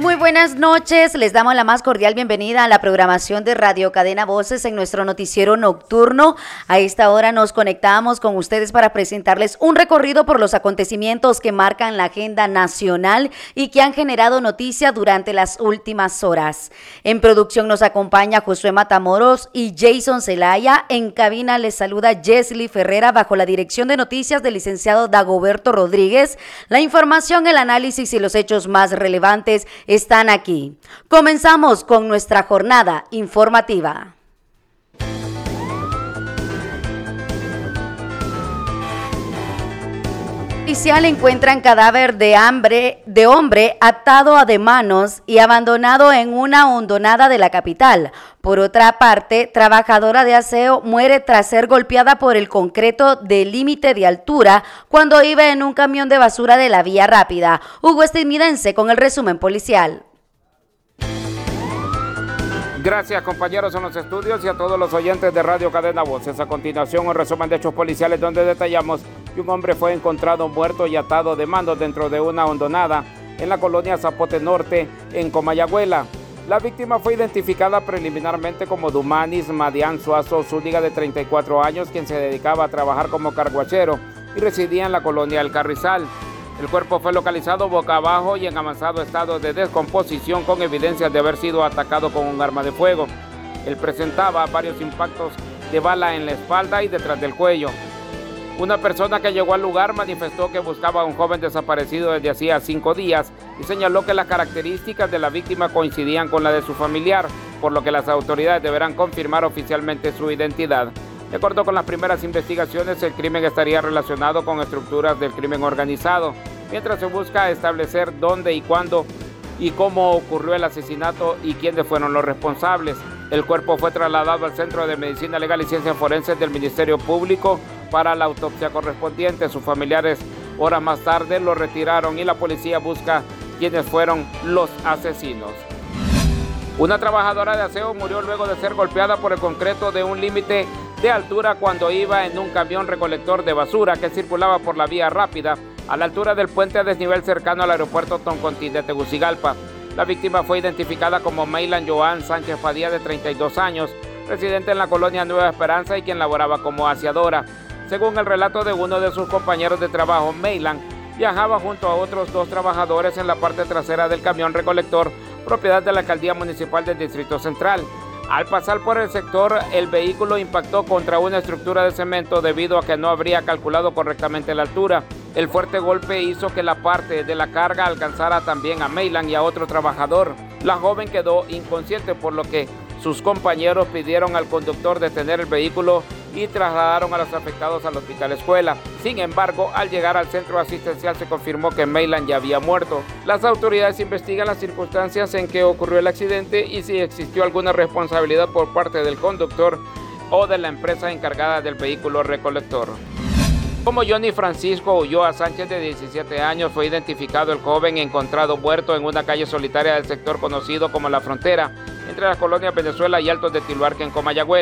Muy buenas noches, les damos la más cordial bienvenida a la programación de Radio Cadena Voces en nuestro noticiero nocturno. A esta hora nos conectamos con ustedes para presentarles un recorrido por los acontecimientos que marcan la agenda nacional y que han generado noticia durante las últimas horas. En producción nos acompaña Josué Matamoros y Jason Zelaya. En cabina les saluda Jesly Ferrera bajo la dirección de noticias del licenciado Dagoberto Rodríguez. La información, el análisis y los hechos más relevantes están aquí. Comenzamos con nuestra jornada informativa. Oficial encuentran cadáver de hombre atado de manos y abandonado en una hondonada de la capital. Por otra parte, trabajadora de aseo muere tras ser golpeada por el concreto de límite de altura cuando iba en un camión de basura de la vía rápida. Hugo Estimidense con el resumen policial. Gracias, compañeros en los estudios y a todos los oyentes de Radio Cadena Voces. A continuación, un resumen de hechos policiales donde detallamos que un hombre fue encontrado muerto y atado de manos dentro de una hondonada en la colonia Zapote Norte, en Comayagüela. La víctima fue identificada preliminarmente como Dumanis Madián Suazo Zúñiga, de 34 años, quien se dedicaba a trabajar como carguachero y residía en la colonia El Carrizal. El cuerpo fue localizado boca abajo y en avanzado estado de descomposición, con evidencias de haber sido atacado con un arma de fuego. Él presentaba varios impactos de bala en la espalda y detrás del cuello. Una persona que llegó al lugar manifestó que buscaba a un joven desaparecido desde hacía 5 días y señaló que las características de la víctima coincidían con la de su familiar, por lo que las autoridades deberán confirmar oficialmente su identidad. De acuerdo con las primeras investigaciones, el crimen estaría relacionado con estructuras del crimen organizado, mientras se busca establecer dónde y cuándo y cómo ocurrió el asesinato y quiénes fueron los responsables. El cuerpo fue trasladado al Centro de Medicina Legal y Ciencias Forenses del Ministerio Público para la autopsia correspondiente. Sus familiares horas más tarde lo retiraron y la policía busca quiénes fueron los asesinos. Una trabajadora de aseo murió luego de ser golpeada por el concreto de un límite de altura cuando iba en un camión recolector de basura que circulaba por la vía rápida a la altura del puente a desnivel cercano al aeropuerto Toncontín de Tegucigalpa. La víctima fue identificada como Maylan Joan Sánchez Padilla, de 32 años, residente en la colonia Nueva Esperanza y quien laboraba como aseadora. Según el relato de uno de sus compañeros de trabajo, Maylan viajaba junto a otros 2 trabajadores en la parte trasera del camión recolector, propiedad de la Alcaldía Municipal del Distrito Central. Al pasar por el sector, el vehículo impactó contra una estructura de cemento debido a que no habría calculado correctamente la altura. El fuerte golpe hizo que la parte de la carga alcanzara también a Maylan y a otro trabajador. La joven quedó inconsciente, por lo que sus compañeros pidieron al conductor detener el vehículo y trasladaron a los afectados al hospital escuela. Sin embargo, al llegar al centro asistencial se confirmó que Maylan ya había muerto. Las autoridades investigan las circunstancias en que ocurrió el accidente y si existió alguna responsabilidad por parte del conductor o de la empresa encargada del vehículo recolector. Como Johnny Francisco Ulloa Sánchez, de 17 años, fue identificado el joven encontrado muerto en una calle solitaria del sector conocido como La Frontera, entre las colonias Venezuela y Altos de Tiluarque, en Comayagüela.